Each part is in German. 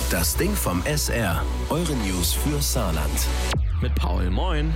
Das Ding vom SR. Eure News für Saarland. Mit Paul, moin.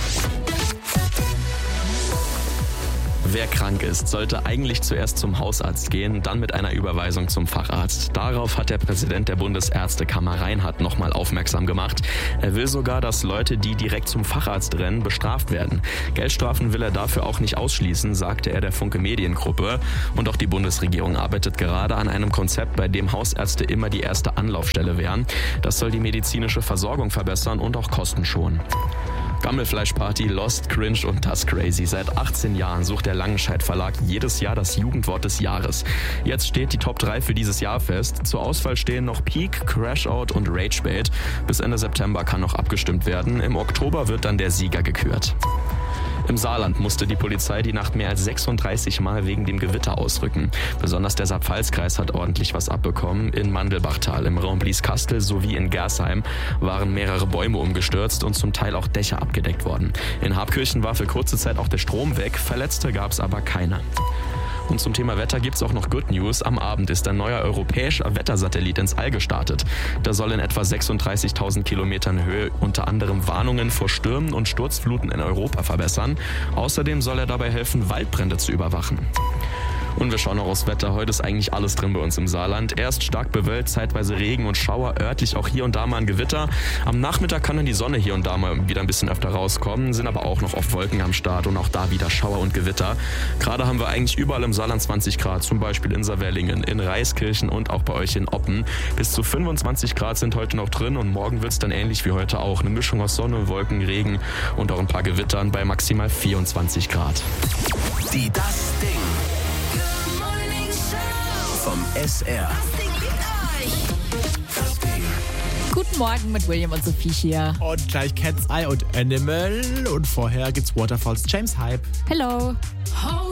Wer krank ist, sollte eigentlich zuerst zum Hausarzt gehen, dann mit einer Überweisung zum Facharzt. Darauf hat der Präsident der Bundesärztekammer Reinhardt nochmal aufmerksam gemacht. Er will sogar, dass Leute, die direkt zum Facharzt rennen, bestraft werden. Geldstrafen will er dafür auch nicht ausschließen, sagte er der Funke Mediengruppe. Und auch die Bundesregierung arbeitet gerade an einem Konzept, bei dem Hausärzte immer die erste Anlaufstelle wären. Das soll die medizinische Versorgung verbessern und auch Kosten schonen. Gammelfleischparty, Lost, Cringe und Das Crazy. Seit 18 Jahren sucht der Langenscheidt Verlag jedes Jahr das Jugendwort des Jahres. Jetzt steht die Top 3 für dieses Jahr fest. Zur Auswahl stehen noch Peak, Crashout und Ragebait. Bis Ende September kann noch abgestimmt werden. Im Oktober wird dann der Sieger gekürt. Im Saarland musste die Polizei die Nacht mehr als 36 Mal wegen dem Gewitter ausrücken. Besonders der Saarpfalz-Kreis hat ordentlich was abbekommen. In Mandelbachtal, im Raum Blieskastel sowie in Gersheim waren mehrere Bäume umgestürzt und zum Teil auch Dächer abgedeckt worden. In Habkirchen war für kurze Zeit auch der Strom weg, Verletzte gab es aber keine. Und zum Thema Wetter gibt's auch noch Good News. Am Abend ist ein neuer europäischer Wettersatellit ins All gestartet. Der soll in etwa 36.000 Kilometern Höhe unter anderem Warnungen vor Stürmen und Sturzfluten in Europa verbessern. Außerdem soll er dabei helfen, Waldbrände zu überwachen. Und wir schauen noch aufs Wetter. Heute ist eigentlich alles drin bei uns im Saarland. Erst stark bewölkt, zeitweise Regen und Schauer, örtlich auch hier und da mal ein Gewitter. Am Nachmittag kann dann die Sonne hier und da mal wieder ein bisschen öfter rauskommen, sind aber auch noch oft Wolken am Start und auch da wieder Schauer und Gewitter. Gerade haben wir eigentlich überall im Saarland 20 Grad, zum Beispiel in Saarwellingen, in Reiskirchen und auch bei euch in Oppen. Bis zu 25 Grad sind heute noch drin und morgen wird es dann ähnlich wie heute auch. Eine Mischung aus Sonne, Wolken, Regen und auch ein paar Gewittern bei maximal 24 Grad. Die Das Ding vom SR. Guten Morgen mit William und Sophie hier. Und gleich Cat's Eye und Animal. Und vorher gibt's Waterfalls James Hype. Hello.